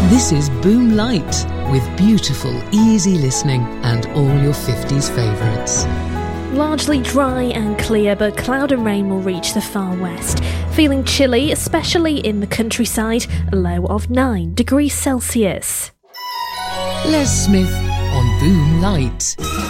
This is Boom Light, with beautiful, easy listening and all your 50s favourites. Largely dry and clear, but cloud and rain will reach the far west. Feeling chilly, especially in the countryside, a low of 9 degrees Celsius. Les Smith on Boom Light.